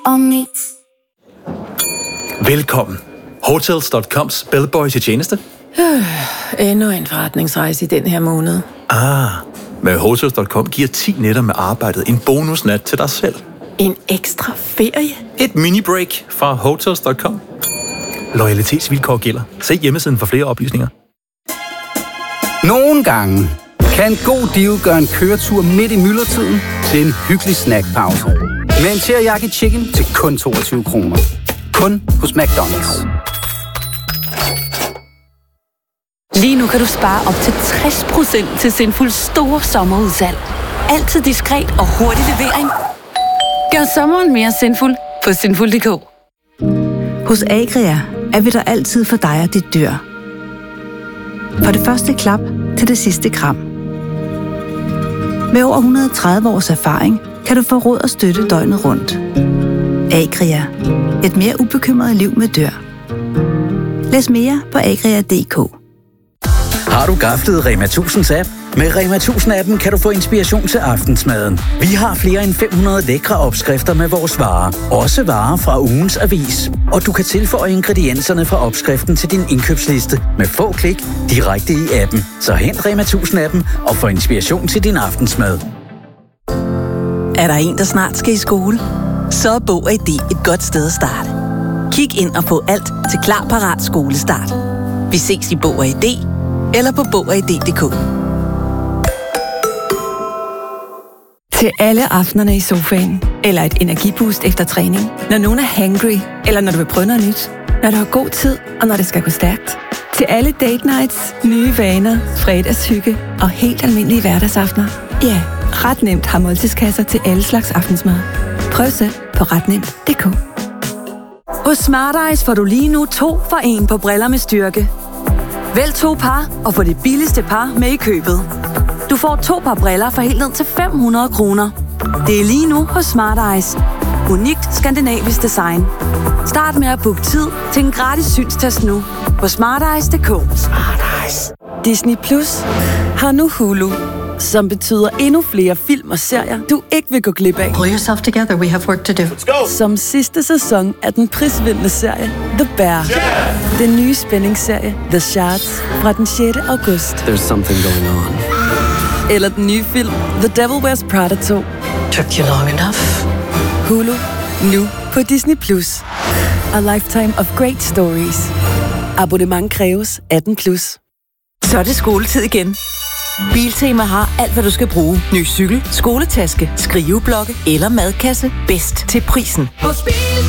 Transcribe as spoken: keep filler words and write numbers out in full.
og mit. Velkommen. Hotels punktum coms bellboy til tjeneste. Øh, endnu en forretningsrejse i den her måned. Ah, med Hotels punktum com giver ti nætter med arbejdet en bonusnat til dig selv. En ekstra ferie? Et mini-break fra Hotels punktum com. Loyalitetsvilkår gælder. Se hjemmesiden for flere oplysninger. Nogle gange kan en god deal gøre en køretur midt i myldretiden til en hyggelig snackpause. Med en teriyaki chicken til kun toogtyve kroner. Kun hos McDonald's. Lige nu kan du spare op til tres procent til Sinfuls store sommerudsalg. Altid diskret og hurtig levering. Gør sommeren mere sinful på sinful punktum d k. Hos Agria er vi der altid for dig og dit dyr. Fra det første klap til det sidste kram. Med over et hundrede og tredive års erfaring kan du få råd og støtte døgnet rundt. Agria. Et mere ubekymret liv med dyr. Læs mere på agria punktum d k. Har du gaflet Rema tusinds app? Med Rema tusind-appen kan du få inspiration til aftensmaden. Vi har flere end fem hundrede lækre opskrifter med vores varer. Også varer fra ugens avis. Og du kan tilføje ingredienserne fra opskriften til din indkøbsliste med få klik direkte i appen. Så hent Rema tusind-appen og få inspiration til din aftensmad. Er der en, der snart skal i skole? Så er Bog og I D et godt sted at starte. Kig ind og få alt til klar, parat skolestart. Vi ses i Bog og I D eller på bog og i d punktum d k. Til alle aftenerne i sofaen. Eller et energiboost efter træning. Når nogen er hangry, eller når du vil prøve noget nyt. Når du har god tid, og når det skal gå stærkt. Til alle date nights, nye vaner, fredagshygge og helt almindelige hverdagsaftener. Ja, ret nemt har måltidskasser til alle slags aftensmad. Prøv selv på ret nemt punktum d k. Hos Smart Eyes får du lige nu to for en på briller med styrke. Vælg to par og få det billigste par med i købet. Du får to par briller for helt ned til fem hundrede kroner. Det er lige nu hos Smart Eyes. Unikt skandinavisk design. Start med at booke tid til en gratis synstest nu på smart eyes punktum d k. Smart Eyes. Disney Plus har nu Hulu, som betyder endnu flere film og serier, du ikke vil gå glip af. Pull yourself together, we have work to do. Let's go! Som sidste sæson af den prisvindende serie The Bear. Yeah! Den nye spændingsserie The Shards fra den sjette august. There's something going on. Eller den nye film The Devil Wears Prada to. Took you long enough. Hulu, nu på Disney Plus. A lifetime of great stories. Abonnement kræves atten plus. Så er det skoletid igen. Biltema har alt, hvad du skal bruge. Ny cykel, skoletaske, skriveblokke eller madkasse. Bedst til prisen. Hos Biltema.